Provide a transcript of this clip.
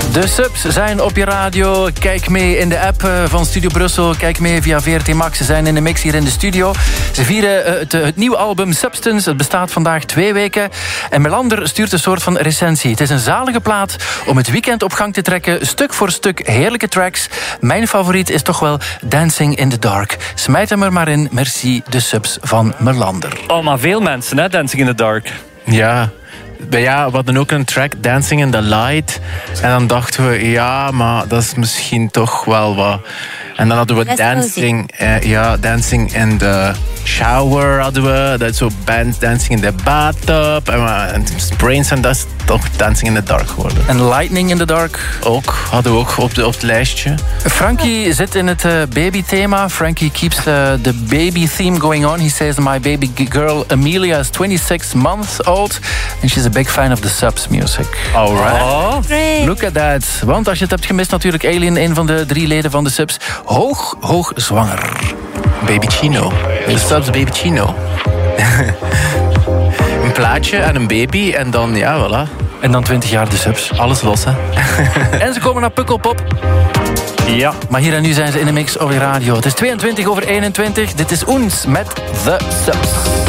De subs zijn op je radio. Kijk mee in de app van Studio Brussel. Kijk mee via VRT Max. Ze zijn in de mix hier in de studio. Ze vieren het nieuwe album Substance. Het bestaat vandaag 2 weken. En Melander stuurt een soort van recensie. Het is een zalige plaat om het weekend op gang te trekken. Stuk voor stuk heerlijke tracks. Mijn favoriet is toch wel Dancing in the Dark. Smijt hem er maar in. Merci, de subs van Melander. Oh, maar veel mensen, hè, Dancing in the Dark. Ja. Ja, we hadden ook een track, Dancing in the Light. En dan dachten we, ja, maar dat is misschien toch wel wat. En dan hadden we Dancing in the Shower hadden we. Dat is zo Dancing in the Bathtub. En Brains en dat is toch Dancing in the Dark geworden. En Lightning in the Dark? Ook, hadden we ook op het lijstje. Frankie zit in het baby-thema. Frankie keeps the baby theme going on. He says, my baby girl Amelia is 26 months old. And she's a big fan of the subs music. Alright. Oh, look at that. Want als je het hebt gemist, natuurlijk Alien, een van de 3 leden van de subs. Hoog zwanger. Baby Chino. De subs Baby Chino. Een plaatje en een baby en dan, ja, voilà. En dan 20 jaar de subs. Alles los, hè. En ze komen naar Pukkelpop. Ja, maar hier en nu zijn ze in de mix op je radio. Het is 22:21. Dit is Oens met The Subs.